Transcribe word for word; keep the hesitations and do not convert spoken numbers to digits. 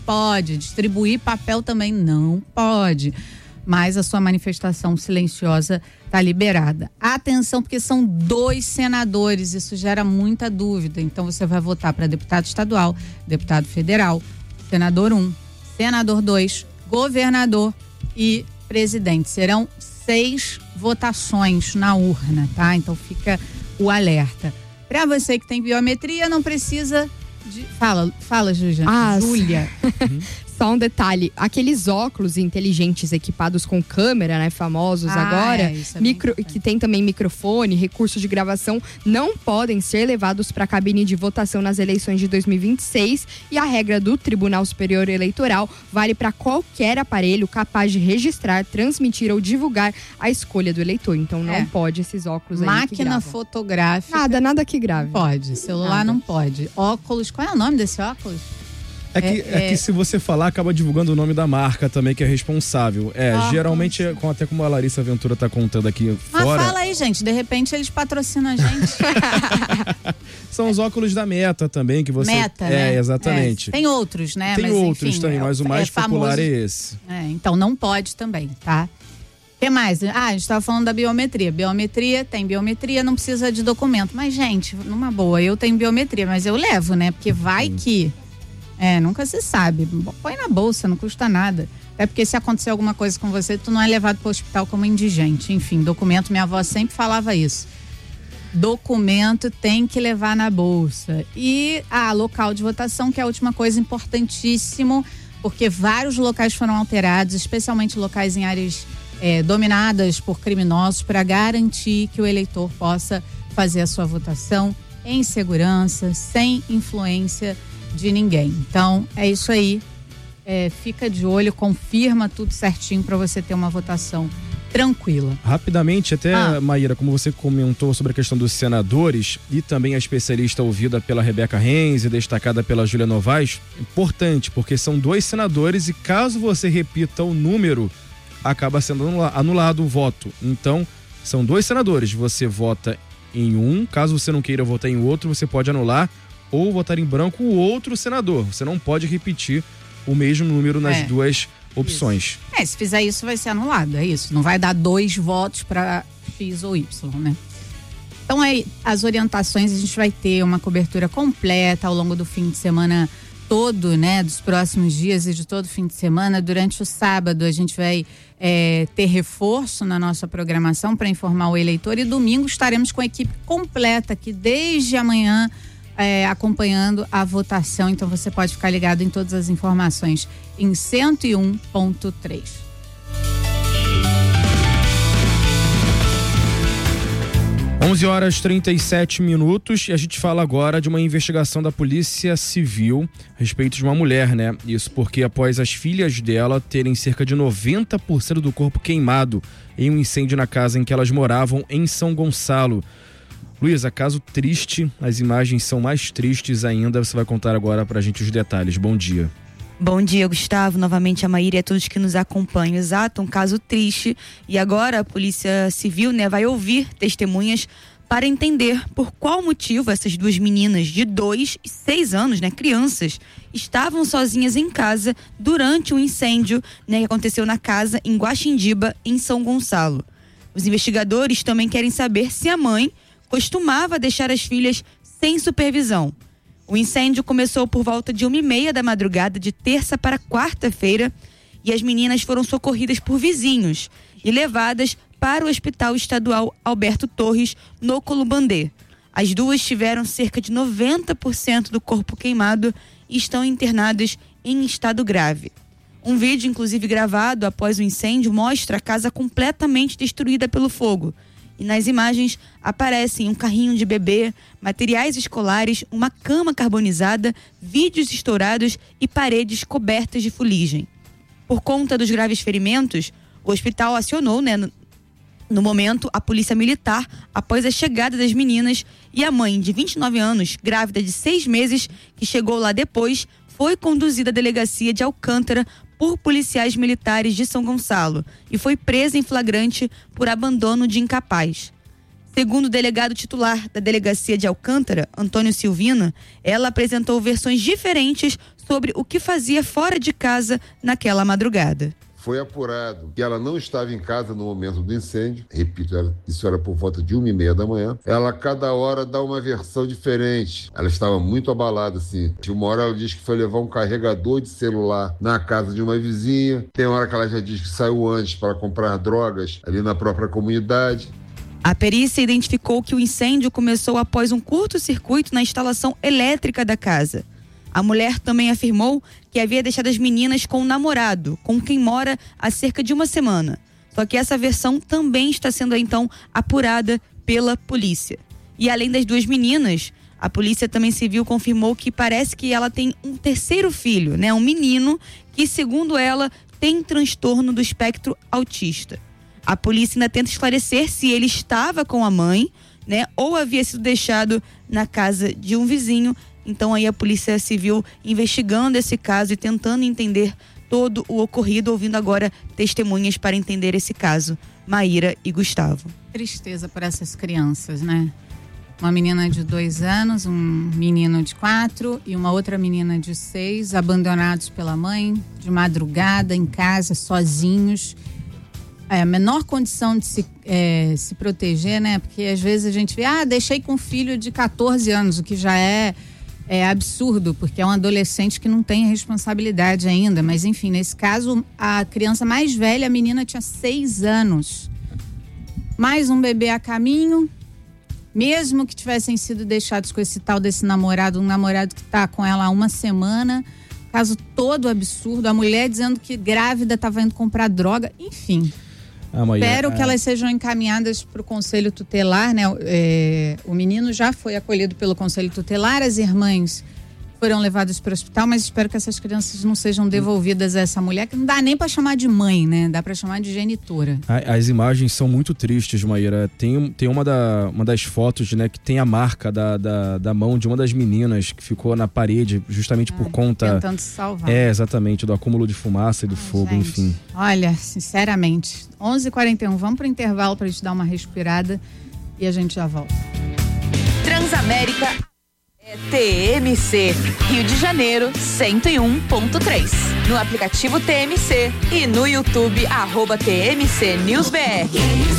pode. Distribuir papel também não pode. Mas a sua manifestação silenciosa está liberada. Atenção, porque são dois senadores, isso gera muita dúvida. Então você vai votar para deputado estadual, deputado federal, senador um, senador dois, governador e presidente. Serão seis votações na urna, tá? Então fica o alerta. Para você que tem biometria, não precisa de... Fala, fala, Júlia. Ah, Júlia. Só um detalhe, aqueles óculos inteligentes equipados com câmera, né, famosos ah, agora, é, isso é micro, que tem também microfone, recurso de gravação, não podem ser levados para a cabine de votação nas eleições de dois mil e vinte e seis, e a regra do Tribunal Superior Eleitoral vale para qualquer aparelho capaz de registrar, transmitir ou divulgar a escolha do eleitor. Então não é. pode esses óculos aí Máquina que gravam. fotográfica. Nada, nada que grave. Pode, celular nada. Não pode. Óculos, qual é o nome desse óculos? É que, é, é que se você falar, acaba divulgando o nome da marca também, que é responsável. É, ah, geralmente, é, até como a Larissa Ventura tá contando aqui Mas fora... Mas fala aí, gente, de repente eles patrocinam a gente. São os óculos da Meta também, que você... Meta, é, né? exatamente. É, tem outros, né? Tem mas, outros enfim, também, é, mas o mais é popular famoso. é esse. É, então não pode também, tá? O que mais? Ah, a gente tava falando da biometria. Biometria, tem biometria, não precisa de documento. Mas, gente, numa boa, eu tenho biometria, mas eu levo, né? Porque vai hum. que... É, nunca se sabe. Põe na bolsa, não custa nada. Até porque se acontecer alguma coisa com você, tu não é levado para o hospital como indigente. Enfim, documento, minha avó sempre falava isso. Documento tem que levar na bolsa. E a ah, local de votação, que é a última coisa importantíssimo, porque vários locais foram alterados, especialmente locais em áreas é, dominadas por criminosos, para garantir que o eleitor possa fazer a sua votação em segurança, sem influência de ninguém. Então, é isso aí. É, fica de olho, confirma tudo certinho para você ter uma votação tranquila. Rapidamente, até, ah. Maíra, como você comentou sobre a questão dos senadores e também a especialista ouvida pela Rebeca Renz e destacada pela Júlia Novaes, importante, porque são dois senadores e caso você repita o número, acaba sendo anulado o voto. Então, são dois senadores, você vota em um, caso você não queira votar em outro, você pode anular ou votar em branco o outro senador. Você não pode repetir o mesmo número nas é, duas opções. Isso. É, se fizer isso vai ser anulado, é isso. Não vai dar dois votos para X ou Y, né? Então aí, as orientações, a gente vai ter uma cobertura completa ao longo do fim de semana todo, né? Dos próximos dias e de todo fim de semana. Durante o sábado a gente vai é, ter reforço na nossa programação para informar o eleitor, e domingo estaremos com a equipe completa aqui desde amanhã, É, acompanhando a votação. Então você pode ficar ligado em todas as informações em cento e um ponto três. onze horas e trinta e sete minutos, e a gente fala agora de uma investigação da Polícia Civil a respeito de uma mulher, né? Isso porque após as filhas dela terem cerca de noventa por cento do corpo queimado em um incêndio na casa em que elas moravam em São Gonçalo. Luísa, caso triste, as imagens são mais tristes ainda. Você vai contar agora pra gente os detalhes. Bom dia. Bom dia, Gustavo, novamente a Maíra e a todos que nos acompanham. Exato, um caso triste. E agora a Polícia Civil, né, vai ouvir testemunhas para entender por qual motivo essas duas meninas de dois e seis anos, né, crianças, estavam sozinhas em casa durante um incêndio, né, que aconteceu na casa em Guaxindiba, em São Gonçalo. Os investigadores também querem saber se a mãe costumava deixar as filhas sem supervisão. O incêndio começou por volta de uma e meia da madrugada de terça para quarta-feira e as meninas foram socorridas por vizinhos e levadas para o Hospital Estadual Alberto Torres, no Columbandê. As duas tiveram cerca de noventa por cento do corpo queimado e estão internadas em estado grave. Um vídeo, inclusive gravado após o incêndio, mostra a casa completamente destruída pelo fogo. E nas imagens aparecem um carrinho de bebê, materiais escolares, uma cama carbonizada, vídeos estourados e paredes cobertas de fuligem. Por conta dos graves ferimentos, o hospital acionou, né, no, no momento, a polícia militar após a chegada das meninas, e a mãe de vinte e nove anos, grávida de seis meses, que chegou lá depois, foi conduzida à delegacia de Alcântara por policiais militares de São Gonçalo e foi presa em flagrante por abandono de incapaz. Segundo o delegado titular da delegacia de Alcântara, Antônio Silvino, ela apresentou versões diferentes sobre o que fazia fora de casa naquela madrugada. Foi apurado que ela não estava em casa no momento do incêndio. Repito, isso era por volta de uma e meia da manhã. Ela, cada hora, dá uma versão diferente. Ela estava muito abalada, assim. De uma hora ela diz que foi levar um carregador de celular na casa de uma vizinha. Tem hora que ela já diz que saiu antes para comprar drogas ali na própria comunidade. A perícia identificou que o incêndio começou após um curto-circuito na instalação elétrica da casa. A mulher também afirmou que havia deixado as meninas com o namorado, com quem mora há cerca de uma semana. Só que essa versão também está sendo, então, apurada pela polícia. E além das duas meninas, a Polícia também Civil confirmou que parece que ela tem um terceiro filho, né? Um menino que, segundo ela, tem transtorno do espectro autista. A polícia ainda tenta esclarecer se ele estava com a mãe, né? Ou havia sido deixado na casa de um vizinho. Então aí a Polícia Civil investigando esse caso e tentando entender todo o ocorrido, ouvindo agora testemunhas para entender esse caso. Maíra e Gustavo. Tristeza por essas crianças, né? Uma menina de dois anos, um menino de quatro e uma outra menina de seis, abandonados pela mãe, de madrugada, em casa, sozinhos. É, a menor condição de se, é, se proteger, né? Porque às vezes a gente vê, ah, deixei com um filho de catorze anos, o que já é... É absurdo, porque é um adolescente que não tem responsabilidade ainda. Mas, enfim, nesse caso, a criança mais velha, a menina tinha seis anos. Mais um bebê a caminho. Mesmo que tivessem sido deixados com esse tal desse namorado, um namorado que está com ela há uma semana. Caso todo absurdo. A mulher dizendo que grávida estava indo comprar droga. Enfim. Ah, Espero é... que elas sejam encaminhadas para o Conselho Tutelar, né? É, o menino já foi acolhido pelo Conselho Tutelar, as irmãs foram levadas para o hospital, mas espero que essas crianças não sejam devolvidas a essa mulher, que não dá nem para chamar de mãe, né? Dá para chamar de genitora. As imagens são muito tristes, Maíra. Tem, tem uma, da, uma das fotos, né, que tem a marca da, da, da mão de uma das meninas que ficou na parede, justamente é, por conta... Tentando se salvar. É, exatamente, do acúmulo de fumaça e do Ai, fogo, gente. enfim. Olha, sinceramente, onze e quarenta e um, vamos para o intervalo para a gente dar uma respirada e a gente já volta. Transamérica T M C, Rio de Janeiro, cento e um ponto três. No aplicativo T M C e no YouTube, arroba T M C News B R.